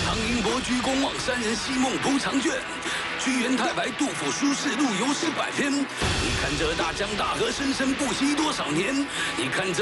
苍鹰伯居公望山人西梦铺长卷，屈原太白杜甫书士陆游诗百篇。你看这大江大河深深不息多少年？你看这。